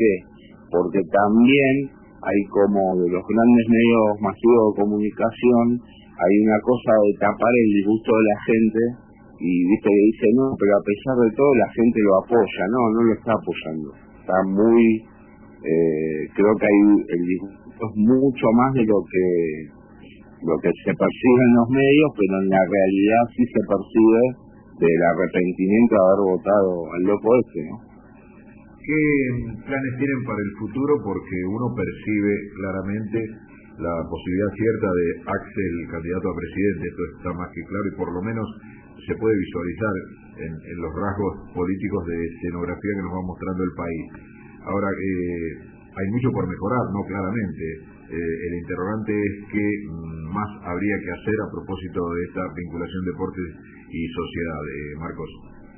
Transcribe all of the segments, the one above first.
qué? Porque también hay como de los grandes medios masivos de comunicación, hay una cosa de tapar el disgusto de la gente, y viste que dice, no, pero a pesar de todo la gente lo apoya. No lo está apoyando. Está muy, creo que hay el disgusto es mucho más de lo que se percibe en los medios, pero en la realidad sí se percibe del arrepentimiento de haber votado al loco este, ¿no? ¿Qué planes tienen para el futuro? Porque uno percibe claramente la posibilidad cierta de Axel candidato a presidente, esto está más que claro, y por lo menos se puede visualizar en los rasgos políticos de escenografía que nos va mostrando el país. Ahora, hay mucho por mejorar, ¿no? Claramente. El interrogante es qué más habría que hacer a propósito de esta vinculación deportes y sociedad, Marcos.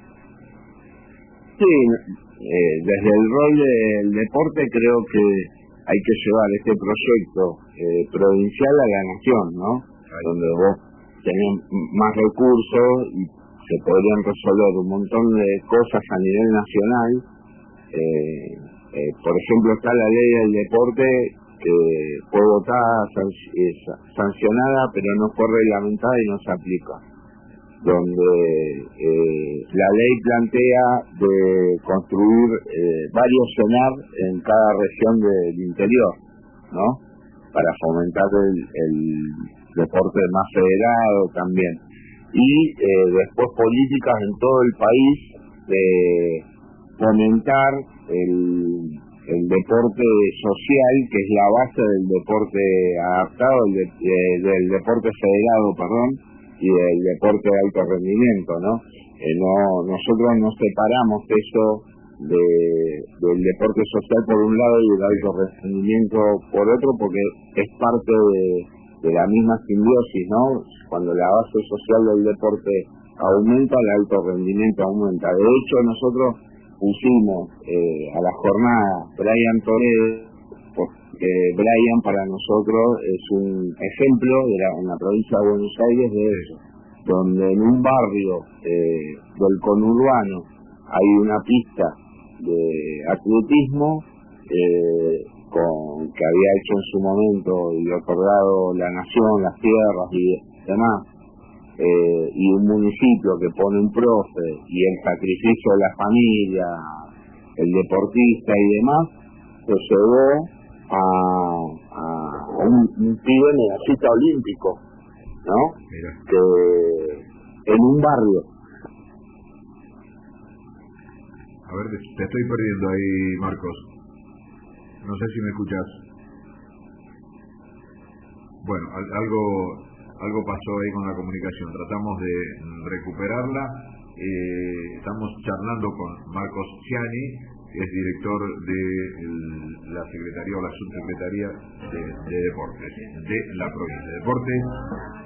Sí, desde el rol del deporte creo que hay que llevar este proyecto provincial a la nación, ¿no? Donde vos tenés más recursos y se podrían resolver un montón de cosas a nivel nacional. Por ejemplo, está la ley del deporte que fue votada, sancionada, pero no fue reglamentada y no se aplica. Donde la ley plantea de construir varios CENAR en cada región del interior, ¿no? Para fomentar el deporte más federado también. Y después políticas en todo el país de fomentar el deporte social, que es la base del deporte adaptado, del deporte federado, y del deporte de alto rendimiento, ¿no? Nosotros nos separamos eso del deporte social por un lado y del alto rendimiento por otro, porque es parte de la misma simbiosis, ¿no? Cuando la base social del deporte aumenta, el alto rendimiento aumenta. De hecho, nosotros pusimos a la jornada Brian Toledo, porque Brian para nosotros es un ejemplo en la provincia de Buenos Aires de eso, donde en un barrio del conurbano hay una pista de atletismo que había hecho en su momento y otorgado la nación, las tierras y demás, y un municipio que pone un profe y el sacrificio de la familia, el deportista y demás, se llevó a un pibe medallista olímpico, ¿no? Mira. Que en un barrio. A ver, te estoy perdiendo ahí, Marcos. No sé si me escuchas. Bueno, algo pasó ahí con la comunicación. Tratamos de recuperarla. Estamos charlando con Marcos Ciani, que es director de la Secretaría o la Subsecretaría de Deportes de la provincia de Deportes.